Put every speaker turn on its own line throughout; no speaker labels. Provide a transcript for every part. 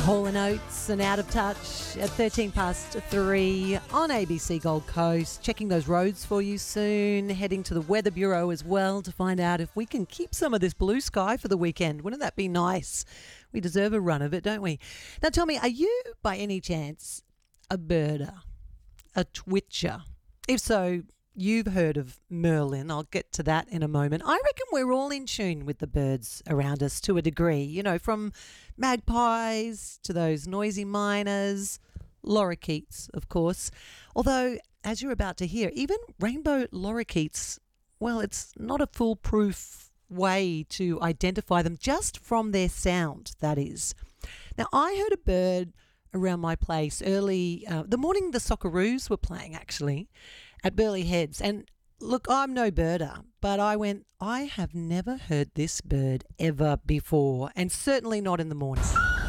Hall and Oates and Out of Touch at 13 past 3 on ABC Gold Coast. Checking those roads for you soon. Heading to the Weather Bureau as well to find out if we can keep some of this blue sky for the weekend. Wouldn't that be nice? We deserve a run of it, don't we? Now tell me, are you by any chance a birder? A twitcher? If so, you've heard of Merlin. I'll get to that in a moment. I reckon we're all in tune with the birds around us to a degree, you know, from magpies to those noisy miners, lorikeets, of course. Although, as you're about to hear, even rainbow lorikeets, well, it's not a foolproof way to identify them just from their sound, that is. Now, I heard a bird around my place early, the morning the Socceroos were playing, actually, at Burleigh Heads. And look, I'm no birder, but I went, I have never heard this bird ever before, and certainly not in the morning.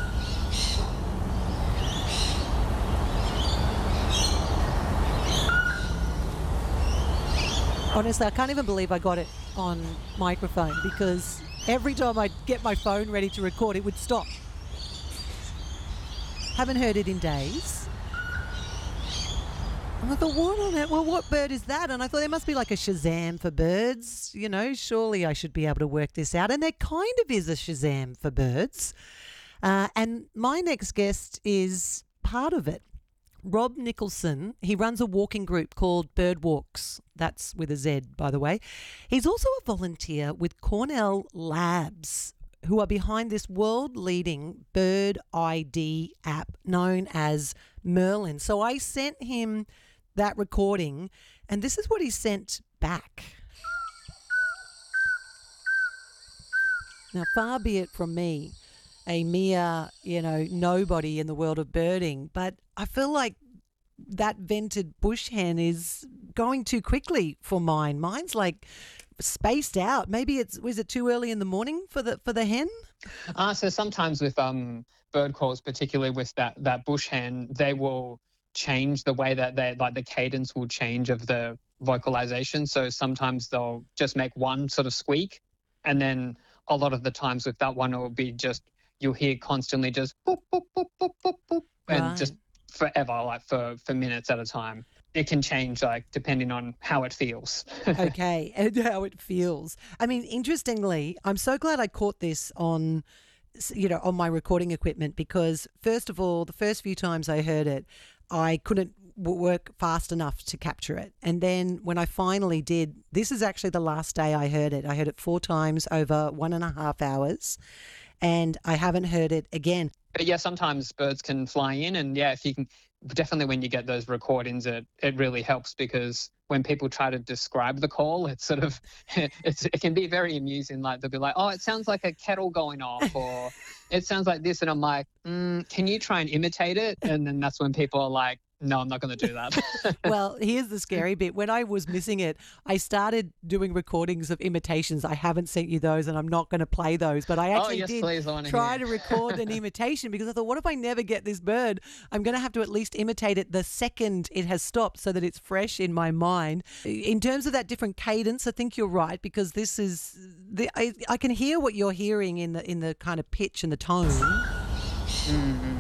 Honestly, I can't even believe I got it on microphone, because every time I'd get my phone ready to record, it would stop. Haven't heard it in days. And I thought, what on it? Well, what bird is that? And I thought there must be like a Shazam for birds. You know, surely I should be able to work this out. And there kind of is a Shazam for birds. And my next guest is part of it. Rob Nicholson, he runs a walking group called Bird Walks. That's with a Z, by the way. He's also a volunteer with Cornell Labs, who are behind this world-leading bird ID app known as Merlin. So I sent him that recording, and this is what he sent back. Now, far be it from me, a mere, nobody in the world of birding, but I feel like that vented bush hen is going too quickly for mine. Mine's like spaced out. Maybe was it too early in the morning for the hen?
So sometimes with bird calls, particularly with that bush hen, they will change the way that the cadence will change of the vocalization. So sometimes they'll just make one sort of squeak, and then a lot of the times with that one, it will be just, you'll hear constantly just boop, boop, boop, boop, boop, boop, and just forever, like for minutes at a time. It can change, like, depending on how it feels.
Okay, and how it feels. I mean, interestingly, I'm so glad I caught this on my recording equipment, because first of all, the first few times I heard it, I couldn't work fast enough to capture it. And then when I finally did, this is actually the last day I heard it. I heard it 4 times over 1.5 hours, and I haven't heard it again.
But yeah, sometimes birds can fly in, and yeah, if you can, definitely when you get those recordings, it really helps, because when people try to describe the call, it's sort of, it can be very amusing. Like, they'll be like, oh, it sounds like a kettle going off, or it sounds like this. And I'm like, can you try and imitate it? And then that's when people are like, no, I'm not going to do that.
Well, here's the scary bit. When I was missing it, I started doing recordings of imitations. I haven't sent you those, and I'm not going to play those. But I actually try to record an imitation, because I thought, what if I never get this bird? I'm going to have to at least imitate it the second it has stopped, so that it's fresh in my mind. In terms of that different cadence, I think you're right, because this is I can hear what you're hearing in the kind of pitch and the tone.
Mm-hmm.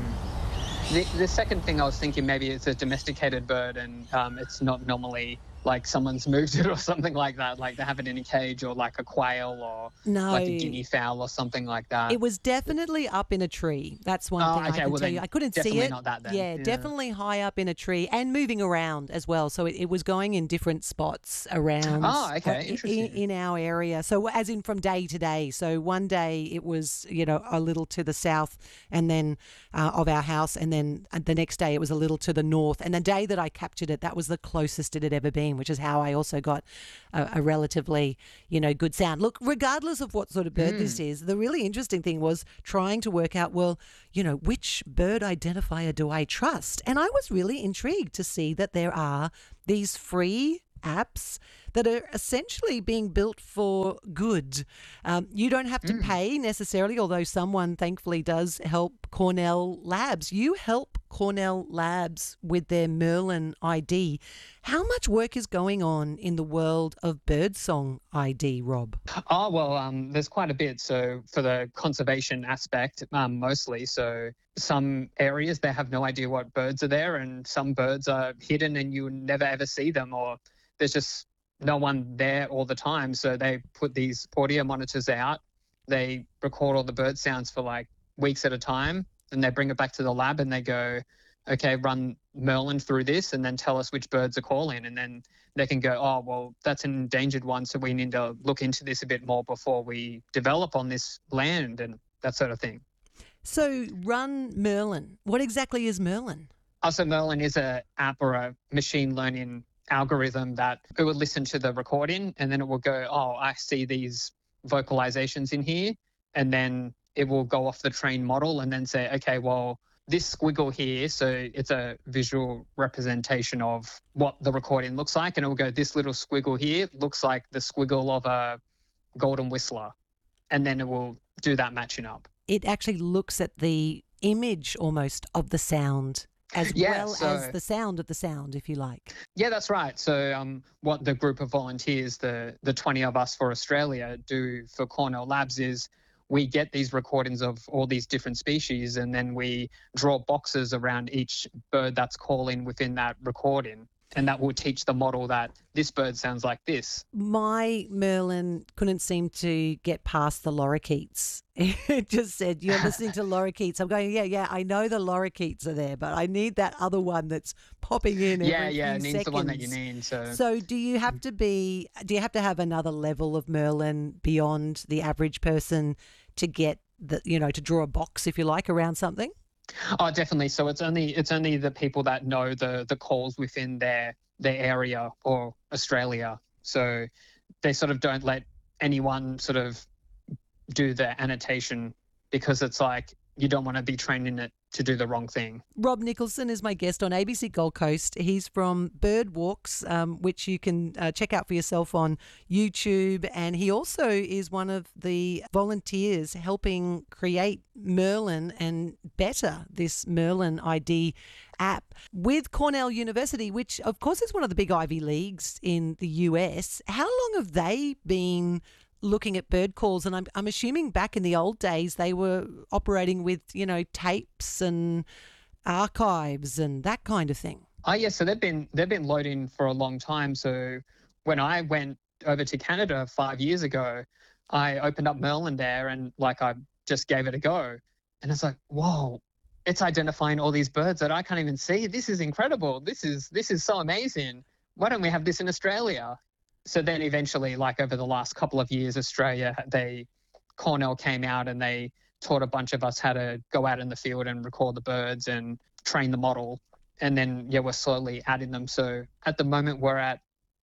The second thing I was thinking, maybe it's a domesticated bird, and it's not normally like someone's moved it or something like that, like they have it in a cage, or like a quail, or like a guinea fowl or something like that.
It was definitely up in a tree. That's one thing I can tell you. I couldn't see it.
Not that then.
Yeah, definitely high up in a tree and moving around as well. So it was going in different spots around
interesting.
in our area. So as in from day to day. So one day it was, a little to the south and then of our house, and then the next day it was a little to the north. And the day that I captured it, that was the closest it had ever been, which is how I also got a relatively, good sound. Look, regardless of what sort of bird this is, the really interesting thing was trying to work out, well, which bird identifier do I trust? And I was really intrigued to see that there are these free apps that are essentially being built for good. You don't have to pay necessarily, although someone thankfully does help Cornell Labs. You help Cornell Labs with their Merlin ID. How much work is going on in the world of birdsong ID, Rob?
Oh, well, there's quite a bit. So for the conservation aspect, mostly. So some areas, they have no idea what birds are there, and some birds are hidden and you never ever see them, or there's just no one there all the time. So they put these audio monitors out. They record all the bird sounds for like weeks at a time. And they bring it back to the lab and they go, okay, run Merlin through this and then tell us which birds are calling. And then they can go, oh, well, that's an endangered one, so we need to look into this a bit more before we develop on this land and that sort of thing.
So run Merlin. What exactly is Merlin?
Also, Merlin is a app or a machine learning algorithm that it would listen to the recording and then it will go, oh, I see these vocalizations in here. And then it will go off the trained model and then say, okay, well, this squiggle here, so it's a visual representation of what the recording looks like. And it will go, this little squiggle here looks like the squiggle of a golden whistler. And then it will do that matching up.
It actually looks at the image almost of the sound as as the sound of the sound, if you like.
Yeah, that's right. So what the group of volunteers, the 20 of us for Australia, do for Cornell Labs is we get these recordings of all these different species and then we draw boxes around each bird that's calling within that recording. And that will teach the model that this bird sounds like this.
My Merlin couldn't seem to get past the lorikeets. It just said, you're listening to lorikeets. I'm going, yeah, I know the lorikeets are there, but I need that other one that's popping in every few seconds.
Yeah, it needs the one that you need.
So do you have to have another level of Merlin beyond the average person to get to draw a box, if you like, around something?
Oh, definitely. So it's only the people that know the calls within their area or Australia. So they sort of don't let anyone sort of do the annotation because it's like you don't want to be training it to do the wrong thing.
Rob Nicholson is my guest on ABC Gold Coast. He's from Bird Walks, which you can check out for yourself on YouTube. And he also is one of the volunteers helping create Merlin and better this Merlin ID app with Cornell University, which of course is one of the big Ivy Leagues in the US. How long have they been looking at bird calls? And I'm assuming back in the old days they were operating with tapes and archives and that kind of thing.
Oh yeah, so they've been loading for a long time. So when I went over to Canada 5 years ago, I opened up Merlin there and I just gave it a go, and it's like, whoa, it's identifying all these birds that I can't even see. This is incredible. This is so amazing. Why don't we have this in Australia? So then eventually, over the last couple of years, Cornell came out and they taught a bunch of us how to go out in the field and record the birds and train the model. And then, we're slowly adding them. So at the moment, we're at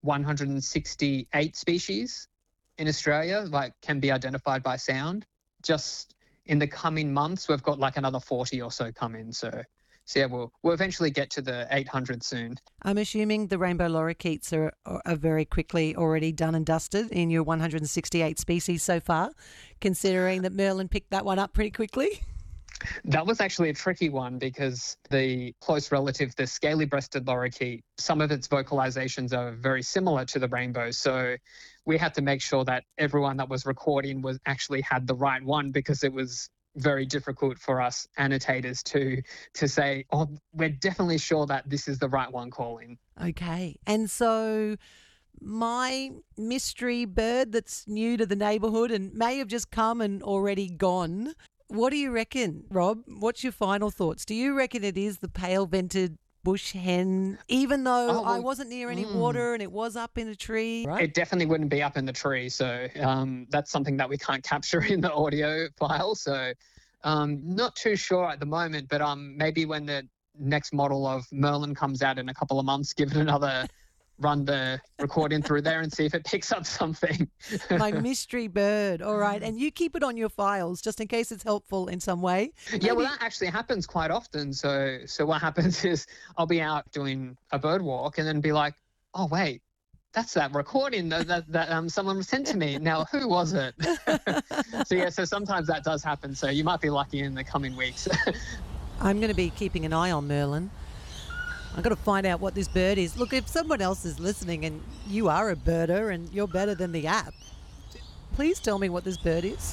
168 species in Australia, can be identified by sound. Just in the coming months, we've got another 40 or so coming. So yeah, we'll eventually get to the 800 soon.
I'm assuming the rainbow lorikeets are very quickly already done and dusted in your 168 species so far, considering that Merlin picked that one up pretty quickly.
That was actually a tricky one because the close relative, the scaly-breasted lorikeet, some of its vocalizations are very similar to the rainbow. So we had to make sure that everyone that was recording actually had the right one, because it was very difficult for us annotators to say, oh, we're definitely sure that this is the right one calling.
Okay. And so my mystery bird that's new to the neighbourhood and may have just come and already gone, what do you reckon, Rob? What's your final thoughts? Do you reckon it is the pale-vented bush hen, even though I wasn't near any water and it was up in a tree?
Right? It definitely wouldn't be up in the tree. So that's something that we can't capture in the audio file. So not too sure at the moment, but maybe when the next model of Merlin comes out in a couple of months, give it another run the recording through there and see if it picks up something.
My mystery bird. All right. And you keep it on your files just in case it's helpful in some way.
Maybe. Yeah, well, that actually happens quite often. So what happens is I'll be out doing a bird walk and then be like, oh, wait, that's that recording that someone sent to me. Now, who was it? So sometimes that does happen. So you might be lucky in the coming weeks.
I'm going to be keeping an eye on Merlin. I've got to find out what this bird is. Look, if someone else is listening and you are a birder and you're better than the app, please tell me what this bird is.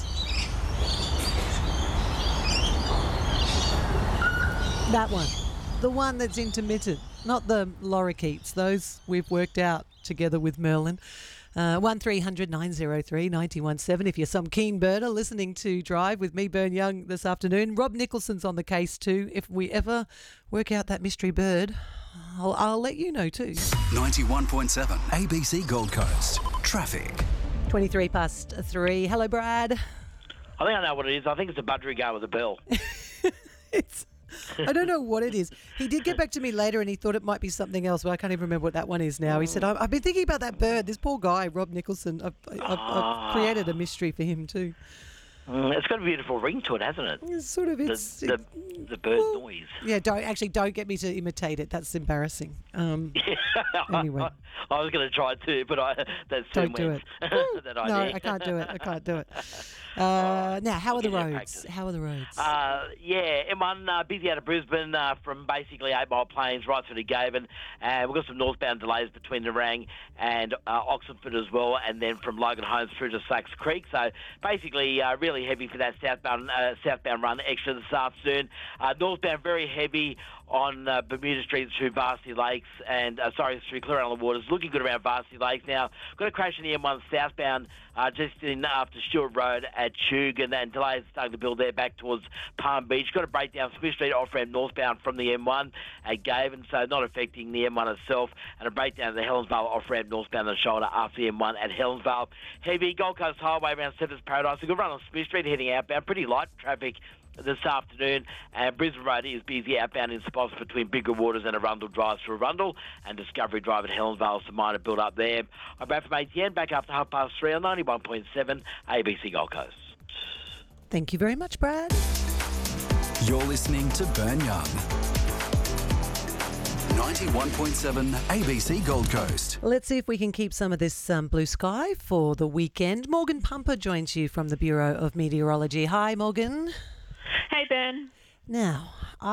That one. The one that's intermittent, not the lorikeets. Those we've worked out together with Merlin. 1300 903 917 if you're some keen birder listening to Drive with me, Bern Young, this afternoon. Rob Nicholson's on the case too. If we ever work out that mystery bird, I'll let you know too.
91.7 ABC Gold Coast. Traffic.
23 past 3. Hello, Brad.
I think I know what it is. I think it's a budgerigar with a bell.
I don't know what it is. He did get back to me later and he thought it might be something else, but I can't even remember what that one is now. He said, I've been thinking about that bird. This poor guy, Rob Nicholson. I've created a mystery for him too.
It's got a beautiful ring to it, hasn't it?
It's sort of
the bird noise.
Yeah, don't get me to imitate it. That's embarrassing. Anyway,
I was going to try too, but that's
don't do it.
that
no, I can't do it. Now, how are the roads?
M1 busy out of Brisbane from basically 8 Mile Plains right through to Gaven, and we've got some northbound delays between Nerang and Oxenford as well, and then from Logan Holmes through to Sachs Creek. So basically, really heavy for that southbound run extra this afternoon. Northbound very heavy on Bermuda Street through Varsity Lakes and through Clear Island Waters. Looking good around Varsity Lakes now. Got a crash in the M1 southbound just in after Stewart Road at Chug, and then delays starting to build there back towards Palm Beach. Got a breakdown Smith Street off-ramp northbound from the M1 at Gaven, so not affecting the M1 itself, and a breakdown of the Helensvale off-ramp northbound on the shoulder after the M1 at Helensvale. Heavy Gold Coast Highway around Sevens Paradise. A good run on Smith Street heading outbound. Pretty light traffic this afternoon, and Brisbane Road is busy outbound in spots between Bigger Waters and Arundel Drive through Arundel, and Discovery Drive at Helensvale, some minor build up there. I'm back from ATN, back after 3:30 on 91.7 ABC Gold Coast.
Thank you very much, Brad.
You're listening to Bern Young. 91.7 ABC Gold Coast.
Let's see if we can keep some of this blue sky for the weekend. Morgan Pumper joins you from the Bureau of Meteorology. Hi, Morgan.
Hey, Ben.
Now,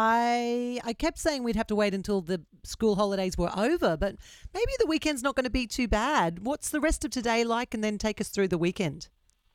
I kept saying we'd have to wait until the school holidays were over, but maybe the weekend's not going to be too bad. What's the rest of today like, and then take us through the weekend?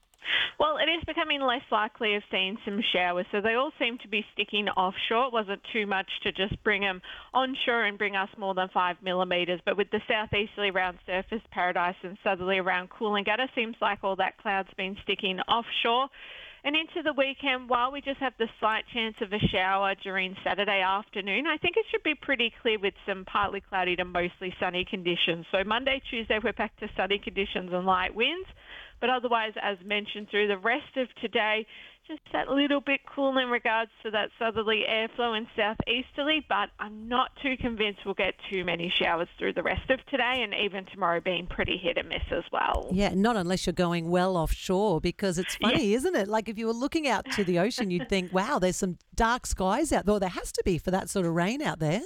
Well, it is becoming less likely of seeing some showers, so they all seem to be sticking offshore. It wasn't too much to just bring them onshore and bring us more than 5 millimetres, but with the southeasterly around Surfers Paradise and southerly around Coolangatta, seems like all that cloud's been sticking offshore. And into the weekend, while we just have the slight chance of a shower during Saturday afternoon, I think it should be pretty clear with some partly cloudy to mostly sunny conditions. So Monday, Tuesday, we're back to sunny conditions and light winds. But otherwise, as mentioned, through the rest of today, just that little bit cool in regards to that southerly airflow and southeasterly, but I'm not too convinced we'll get too many showers through the rest of today, and even tomorrow being pretty hit and miss as well.
Yeah, not unless you're going well offshore, because it's funny, isn't it? Like if you were looking out to the ocean, you'd think, wow, there's some dark skies out there. There has to be for that sort of rain out there.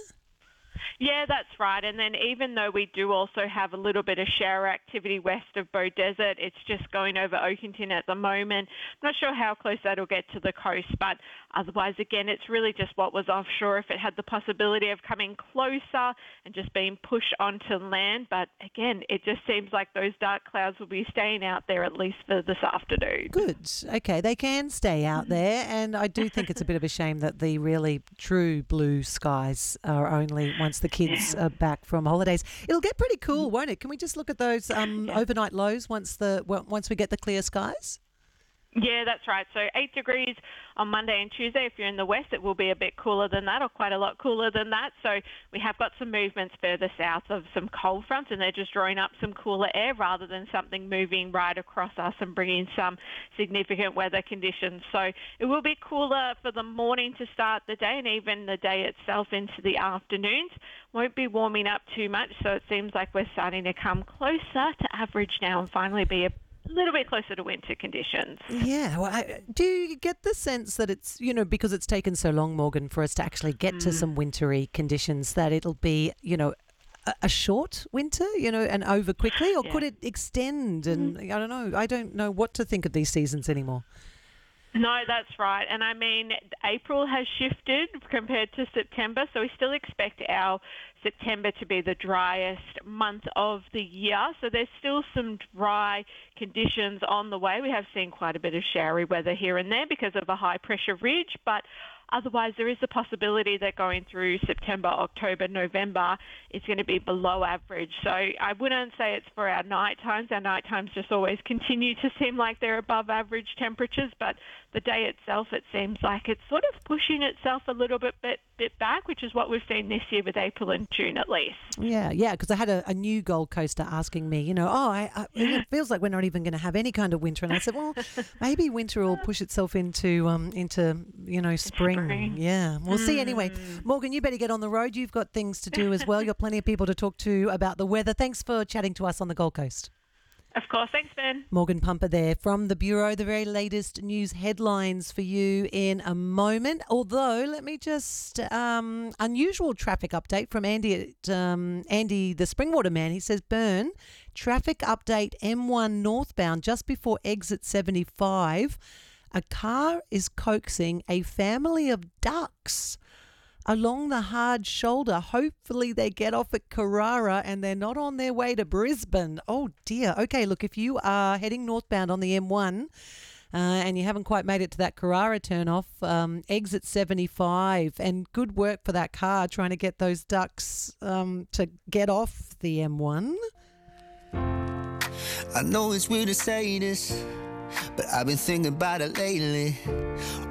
Yeah, that's right. And then even though we do also have a little bit of shower activity west of Bow Desert, it's just going over Oakington at the moment. I'm not sure how close that'll get to the coast, but otherwise, again, it's really just what was offshore. If it had the possibility of coming closer and just being pushed onto land. But again, it just seems like those dark clouds will be staying out there at least for this afternoon.
Good. Okay, they can stay out there. And I do think it's a bit of a shame that the really true blue skies are only once the kids are back from holidays. It'll get pretty cool, won't it? Can we just look at those overnight lows once we get the clear skies?
Yeah, that's right. So 8 degrees on Monday and Tuesday. If you're in the west, it will be a bit cooler than that, or quite a lot cooler than that. So we have got some movements further south of some cold fronts, and they're just drawing up some cooler air rather than something moving right across us and bringing some significant weather conditions. So it will be cooler for the morning to start the day, and even the day itself into the afternoons. Won't be warming up too much, so it seems like we're starting to come closer to average now and finally be a little bit closer to winter conditions.
Yeah. Well, do you get the sense that it's, because it's taken so long, Morgan, for us to actually get to some wintry conditions, that it'll be, a short winter, and over quickly, or could it extend? And I don't know what to think of these seasons anymore.
No, that's right. And I mean, April has shifted compared to September, so we still expect our September to be the driest month of the year. So there's still some dry conditions on the way. We have seen quite a bit of showery weather here and there because of a high pressure ridge, but otherwise there is a possibility that going through September, October, November, it's going to be below average. So I wouldn't say it's for our night times. Our night times just always continue to seem like they're above average temperatures, but the day itself, it seems like it's sort of pushing itself a little bit back, which is what we've seen this year with April and June at least.
Yeah, because I had a new Gold Coaster asking me, it feels like we're not even going to have any kind of winter. And I said, well, maybe winter will push itself into spring. Yeah, we'll see anyway. Morgan, you better get on the road. You've got things to do as well. You've got plenty of people to talk to about the weather. Thanks for chatting to us on the Gold Coast.
Of course. Thanks, Ben.
Morgan Pumper there from the Bureau. The very latest news headlines for you in a moment. Although, let me just, unusual traffic update from Andy, Andy the Springwater man. He says, Burn, traffic update M1 northbound just before exit 75. A car is coaxing a family of ducks along the hard shoulder. Hopefully they get off at Carrara and they're not on their way to Brisbane. Oh dear. Okay, look, if you are heading northbound on the M1 and you haven't quite made it to that Carrara turnoff, exit 75, and good work for that car trying to get those ducks to get off the M1.
I know it's weird to say this, but I've been thinking about it lately.